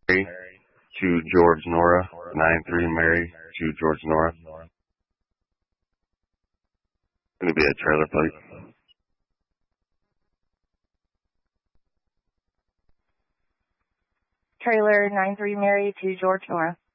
Mary to George Nora. 93 Mary to George Nora. Gonna be a trailer plate. Trailer 93 Mary to George Nora.